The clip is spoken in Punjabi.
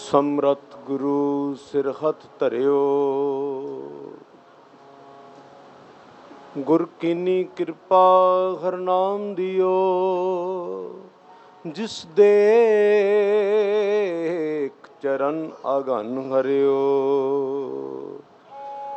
ਸਮਰੱਥ ਗੁਰੂ ਸਿਰ ਹੱਥ ਧਰਿਓ। ਗੁਰ ਕੀਨੀ ਕਿਰਪਾ ਹਰ ਨਾਮ ਦਿਓ। ਜਿਸ ਦੇਖ ਚਰਨ ਅਗਨ ਹਰਿਓ।